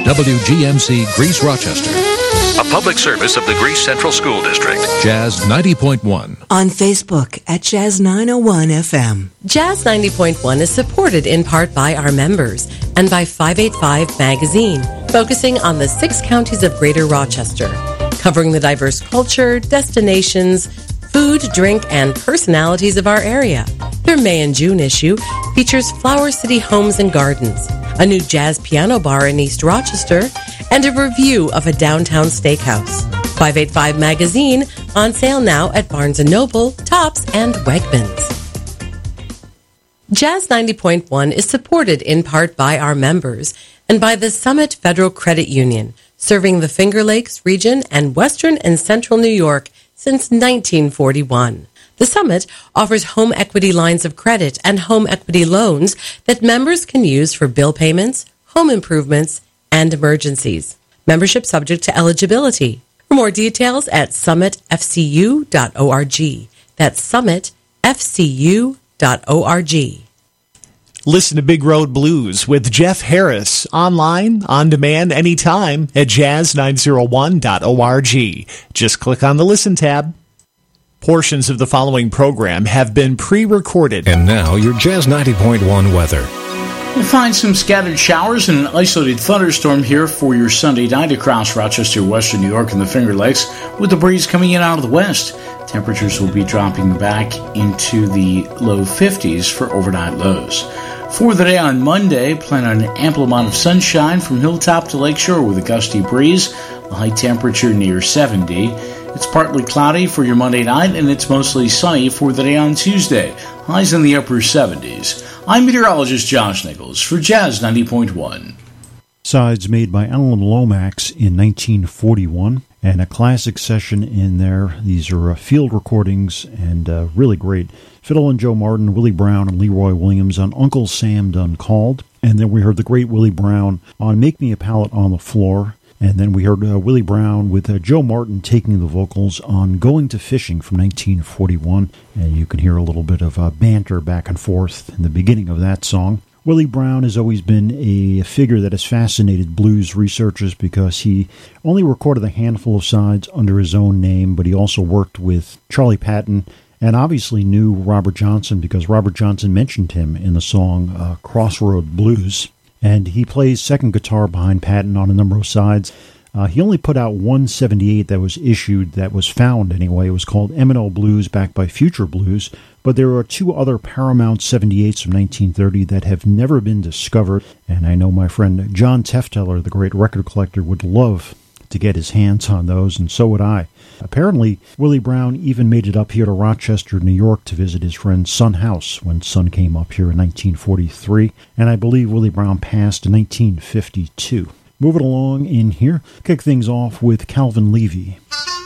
WGMC Greece Rochester. A public service of the Greece Central School District. Jazz 90.1. On Facebook at Jazz 901 FM. Jazz 90.1 is supported in part by our members and by 585 Magazine, focusing on the 6 counties of Greater Rochester, covering the diverse culture, destinations, food, drink, and personalities of our area. Their May and June issue features Flower City Homes and Gardens, a new jazz piano bar in East Rochester, and a review of a downtown steakhouse. 585 Magazine, on sale now at Barnes & Noble, Tops, and Wegmans. Jazz 90.1 is supported in part by our members and by the Summit Federal Credit Union, serving the Finger Lakes region and western and central New York since 1941. The Summit offers home equity lines of credit and home equity loans that members can use for bill payments, home improvements, and emergencies. Membership subject to eligibility. For more details at summitfcu.org. That's summitfcu.org. Listen to Big Road Blues with Jeff Harris online, on demand, anytime at jazz901.org. Just click on the Listen tab. Portions of the following program have been pre-recorded. And now your Jazz 90.1 weather. You'll find some scattered showers and an isolated thunderstorm here for your Sunday night across Rochester, Western New York, and the Finger Lakes, with the breeze coming in out of the west. Temperatures will be dropping back into the low 50s for overnight lows. For the day on Monday, plan on an ample amount of sunshine from hilltop to lakeshore with a gusty breeze, the high temperature near 70. It's partly cloudy for your Monday night, and it's mostly sunny for the day on Tuesday. Highs in the upper 70s. I'm meteorologist Josh Nichols for Jazz 90.1. Sides made by Alan Lomax in 1941, and a classic session in there. These are field recordings and really great. Fiddle and Joe Martin, Willie Brown, and Leroy Williams on Uncle Sam Done Called. And then we heard the great Willie Brown on Make Me a Pallet on the Floor. And then we heard Willie Brown with Joe Martin taking the vocals on Going to Fishing from 1941. And you can hear a little bit of banter back and forth in the beginning of that song. Willie Brown has always been a figure that has fascinated blues researchers because he only recorded a handful of sides under his own name, but he also worked with Charlie Patton and obviously knew Robert Johnson because Robert Johnson mentioned him in the song Crossroad Blues. And he plays second guitar behind Patton on a number of sides. He only put out one 78 that was issued, that was found anyway. It was called M&O Blues, backed by Future Blues. But there are 2 other Paramount 78s from 1930 that have never been discovered. And I know my friend John Tefteller, the great record collector, would love to get his hands on those, and so would I. Apparently, Willie Brown even made it up here to Rochester, New York to visit his friend Son House when Son came up here in 1943, and I believe Willie Brown passed in 1952. Moving along in here, kick things off with Calvin Levy.